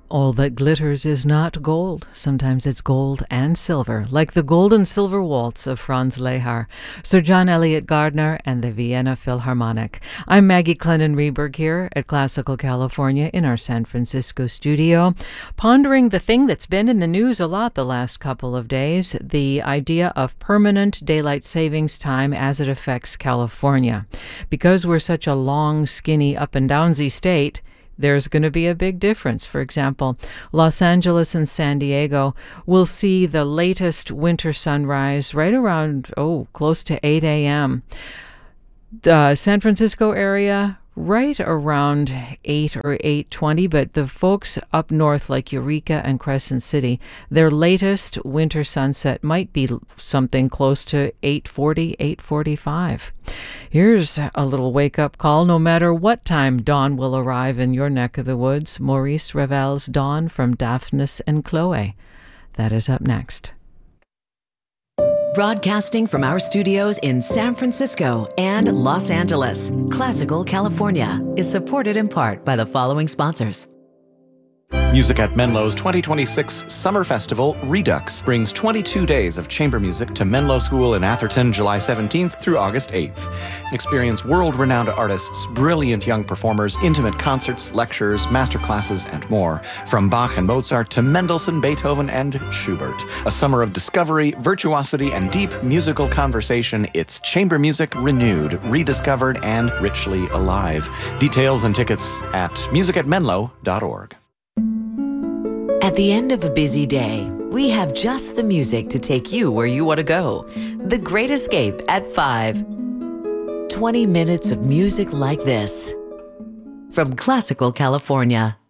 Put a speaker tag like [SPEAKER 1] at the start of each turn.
[SPEAKER 1] All that glitters is not gold. Sometimes it's gold and silver, like the Gold and Silver Waltz of Franz Lehar, Sir John Eliot Gardner, and the Vienna Philharmonic. I'm Maggie Clennon-Reberg here at Classical California in our San Francisco studio, pondering the thing that's been in the news a lot the last couple of days, the idea of permanent daylight savings time as it affects California. Because we're such a long, skinny, up-and-downsy state, there's going to be a big difference. For example, Los Angeles and San Diego will see the latest winter sunrise right around, close to 8 a.m. The San Francisco area, right around 8 or 8:20, but the folks up north like Eureka and Crescent City, their latest winter sunset might be something close to 8:40, 8:45. Here's a little wake-up call. No matter what time dawn will arrive in your neck of the woods, Maurice Ravel's Dawn from Daphnis and Chloe. That is up next.
[SPEAKER 2] Broadcasting from our studios in San Francisco and Los Angeles, Classical California is supported in part by the following sponsors.
[SPEAKER 3] Music at Menlo's 2026 Summer Festival, Redux, brings 22 days of chamber music to Menlo School in Atherton, July 17th through August 8th. Experience world-renowned artists, brilliant young performers, intimate concerts, lectures, masterclasses, and more. From Bach and Mozart to Mendelssohn, Beethoven, and Schubert. A summer of discovery, virtuosity, and deep musical conversation. It's chamber music renewed, rediscovered, and richly alive. Details and tickets at musicatmenlo.org.
[SPEAKER 2] At the end of a busy day, we have just the music to take you where you want to go. The Great Escape at 5. 20 minutes of music like this from Classical California.